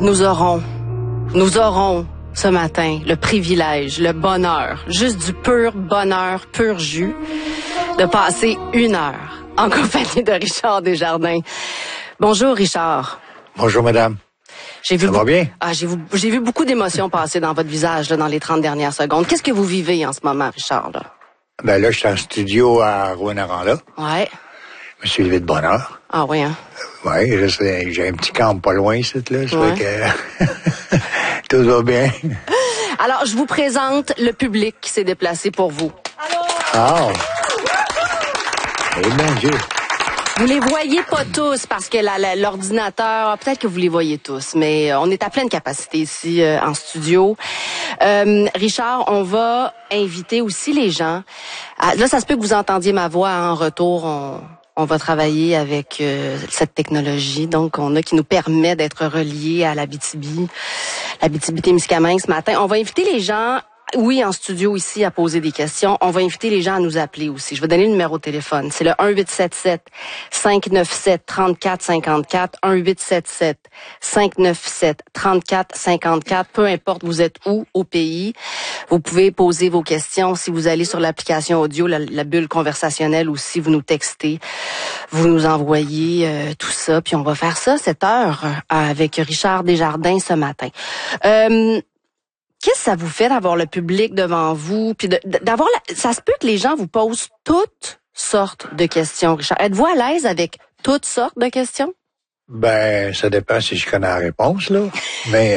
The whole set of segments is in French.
nous aurons ce matin le privilège, le bonheur, juste du pur bonheur, pur jus, de passer 1 heure en compagnie de Richard Desjardins. Bonjour Richard. Bonjour madame. Ça va bien? J'ai vu beaucoup d'émotions passer dans votre visage là, dans les 30 dernières secondes. Qu'est-ce que vous vivez en ce moment, Richard? Là? Ben là, je suis en studio à Rouyn-Noranda. Ouais. Je me suis levé de bonne heure. Ah oui, hein? Oui, j'ai un petit camp pas loin ici, là. Ça fait que tout va bien. Alors, je vous présente le public qui s'est déplacé pour vous. Ah! Eh bien, Dieu. Vous les voyez pas tous parce que l'ordinateur, peut-être que vous les voyez tous, mais on est à pleine capacité ici en studio. Richard, on va inviter aussi les gens. Là, ça se peut que vous entendiez ma voix en retour. On va travailler avec cette technologie, donc on a qui nous permet d'être reliés à l'Abitibi-Témiscamingue ce matin. On va inviter les gens. Oui, en studio ici, à poser des questions. On va inviter les gens à nous appeler aussi. Je vais donner le numéro de téléphone. C'est le 1-877-597-3454. 1-877-597-3454. Peu importe vous êtes où au pays. Vous pouvez poser vos questions. Si vous allez sur l'application audio, la bulle conversationnelle, ou si vous nous textez, vous nous envoyez tout ça. Puis on va faire ça 7 heures avec Richard Desjardins ce matin. Qu'est-ce que ça vous fait d'avoir le public devant vous, puis d'avoir ça se peut que les gens vous posent toutes sortes de questions, Richard. Êtes-vous à l'aise avec toutes sortes de questions? Ben, ça dépend si je connais la réponse, là. Mais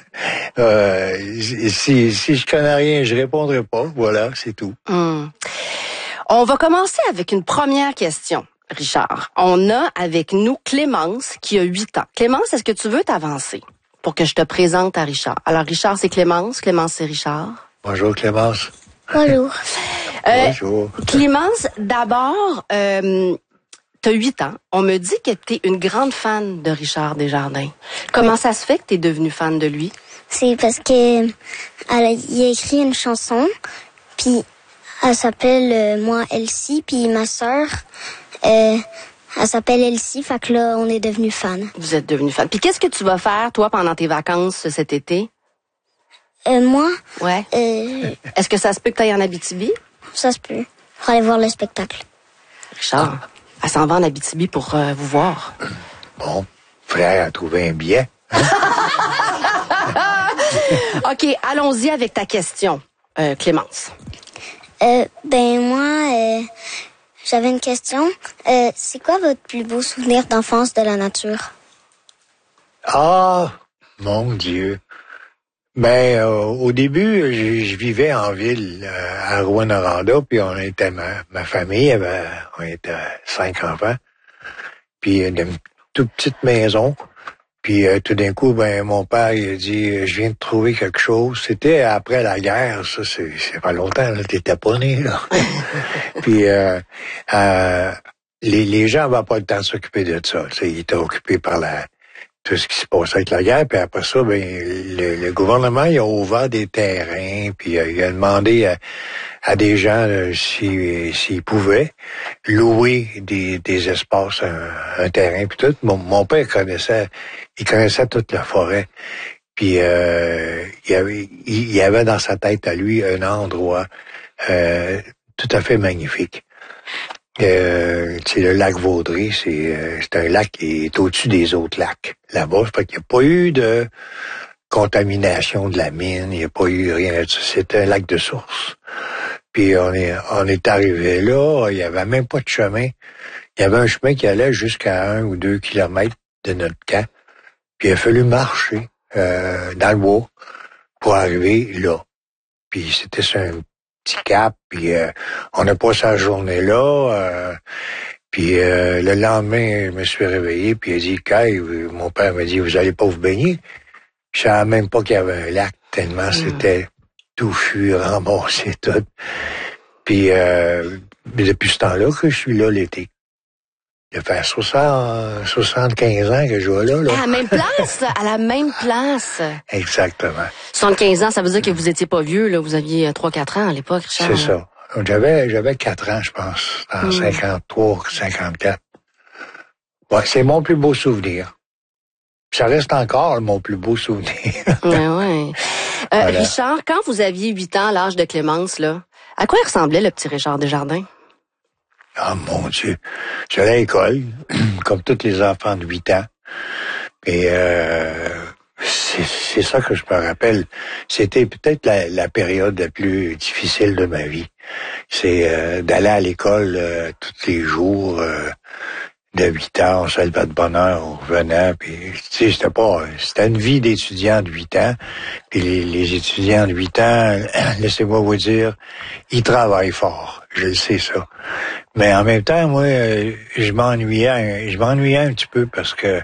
si je connais rien, je répondrai pas. Voilà, c'est tout. On va commencer avec une première question, Richard. On a avec nous Clémence qui a 8 ans. Clémence, est-ce que tu veux t'avancer pour que je te présente à Richard? Alors, Richard, c'est Clémence. Clémence, c'est Richard. Bonjour, Clémence. Bonjour. Bonjour. Clémence, d'abord, t'as 8 ans. On me dit que t'es une grande fan de Richard Desjardins. Comment ça se fait que t'es devenue fan de lui? C'est parce que il a écrit une chanson, puis elle s'appelle Moi Elsie, puis ma sœur... elle s'appelle Elsie, fait que là, on est devenus fans. Vous êtes devenus fans. Puis qu'est-ce que tu vas faire, toi, pendant tes vacances cet été? Moi? Ouais. Est-ce que ça se peut que tu ailles en Abitibi? Ça se peut. Pour aller voir le spectacle. Richard, elle s'en va en Abitibi pour vous voir. Bon, frère a trouvé un billet. Hein? OK, allons-y avec ta question, Clémence. Moi... J'avais une question. C'est quoi votre plus beau souvenir d'enfance de la nature? Ah, mon Dieu. Ben, au début, je vivais en ville, à Rouyn-Noranda, puis on était ma famille, on était 5 enfants, puis une toute petite maison. Puis tout d'un coup, ben mon père il a dit je viens de trouver quelque chose. C'était après la guerre, ça c'est pas longtemps, là, t'étais pas né là. Puis les gens n'avaient pas le temps de s'occuper de ça. Ils étaient occupés par tout ce qui se passait avec la guerre. Puis après ça, ben le gouvernement il a ouvert des terrains, puis il a demandé à des gens s'ils pouvaient louer des espaces, un terrain puis tout. Mon père connaissait toute la forêt. Puis il y avait dans sa tête à lui un endroit tout à fait magnifique. C'est le lac Vaudrey, c'est un lac qui est au-dessus des autres lacs là-bas. Fait qu'il n'y a pas eu de contamination de la mine, il n'y a pas eu rien de ça. C'est un lac de source. Puis on est arrivé là, il y avait même pas de chemin. Il y avait un chemin qui allait jusqu'à 1 ou 2 kilomètres de notre camp. Puis il a fallu marcher dans le bois pour arriver là. Puis c'était sur un petit cap, puis on a passé la journée là. Puis le lendemain, je me suis réveillé, puis il a dit « Kay, mon père m'a dit, vous allez pas vous baigner? » Je savais même pas qu'il y avait un lac, tellement c'était touffu, ramassé, tout. Puis depuis ce temps-là que je suis là l'été. Il fait 75 ans que je vais là. À la même place? À la même place. Exactement. 75 ans, ça veut dire que vous étiez pas vieux, là. Vous aviez 3-4 ans à l'époque, Richard. C'est ça. J'avais 4 ans, je pense, en 53, 54. Ouais, c'est mon plus beau souvenir. ça reste encore mon plus beau souvenir. Ouais. Voilà. Richard, quand vous aviez 8 ans, à l'âge de Clémence, là, à quoi il ressemblait le petit Richard Desjardins? Ah, mon Dieu. J'allais à l'école, comme tous les enfants de 8 ans. Et c'est ça que je me rappelle. C'était peut-être la période la plus difficile de ma vie. C'est d'aller à l'école tous les jours. De 8 ans, on se levait de bonne heure, on revenait, puis tu sais, c'était une vie d'étudiant de 8 ans, puis les étudiants de 8 ans, laissez-moi vous dire, ils travaillent fort, je le sais ça. Mais en même temps, moi, je m'ennuyais un petit peu parce que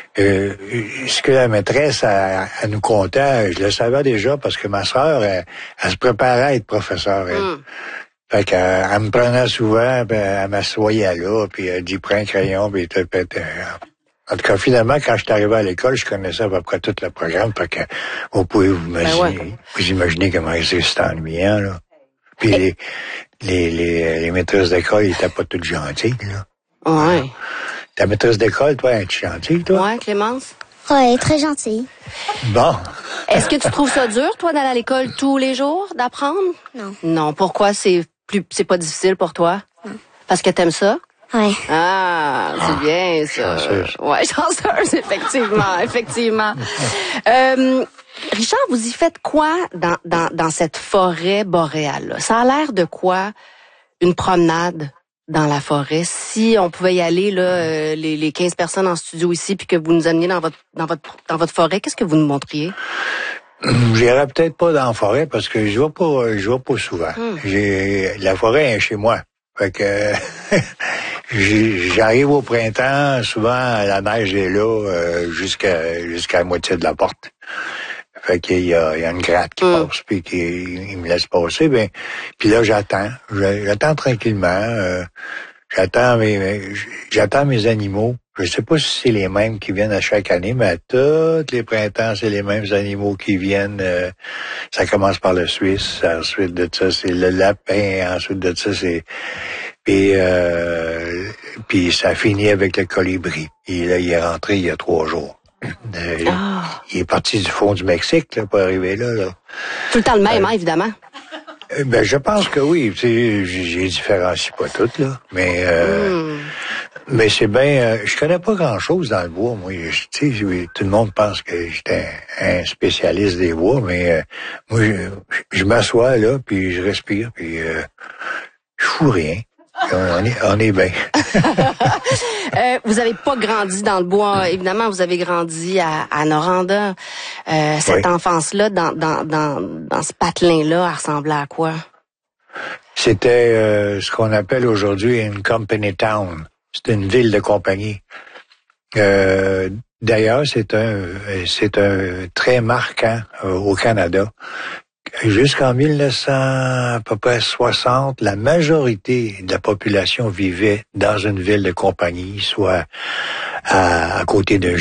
ce que la maîtresse elle nous contait, je le savais déjà parce que ma sœur, elle se préparait à être professeure, elle. Fait qu'elle me prenait souvent, puis elle m'assoyait là, puis elle dit, prends un crayon, puis en tout cas, finalement, quand je suis arrivé à l'école, je connaissais à peu près tout le programme, fait que vous pouvez vous imaginer comment c'était ennuyant, là. Puis les maîtresses d'école, ils étaient pas toutes gentilles, là. Ouais. Ta maîtresse d'école, toi, es-tu gentille, toi? Ouais, Clémence? Ouais, très gentille. Bon. Est-ce que tu trouves ça dur, toi, d'aller à l'école tous les jours, d'apprendre? Non. Non. Pourquoi c'est pas difficile pour toi? Non. Parce que t'aimes ça? Ouais. Ah, c'est bien, ça. Chanceuse. Ouais, chanceuse, effectivement. Richard, vous y faites quoi dans cette forêt boréale, là? Ça a l'air de quoi, une promenade dans la forêt? Si on pouvait y aller, là, les 15 personnes en studio ici, puis que vous nous ameniez dans votre forêt, qu'est-ce que vous nous montriez? J'irai peut-être pas dans la forêt parce que je vais pas souvent. La forêt est chez moi. Fait que j'arrive au printemps, souvent la neige est là jusqu'à la moitié de la porte. Fait qu'il y a une gratte qui passe puis il me laisse passer, puis là j'attends tranquillement, j'attends mes animaux. Je sais pas si c'est les mêmes qui viennent à chaque année, mais à tous les printemps, c'est les mêmes animaux qui viennent. Ça commence par le Suisse, ensuite de ça, c'est le lapin, ensuite de ça, c'est... Puis ça finit avec le colibri. Et là, il est rentré il y a 3 jours. Il est parti du fond du Mexique là, pour arriver là. Tout le temps le même, hein, évidemment. Je pense que oui. J'ai différencie pas toutes, là. Mais c'est bien... je connais pas grand-chose dans le bois, moi. Tout le monde pense que j'étais un spécialiste des bois, mais moi, je m'assois là, puis je respire, puis je fous rien. On est bien. Vous avez pas grandi dans le bois, évidemment, vous avez grandi à Noranda. Cette enfance-là, dans ce patelin-là, elle ressemblait à quoi? C'était ce qu'on appelle aujourd'hui une company town. C'était une ville de compagnie. D'ailleurs, c'est un trait marquant au Canada. Jusqu'en 1960, la majorité de la population vivait dans une ville de compagnie, soit à côté d'un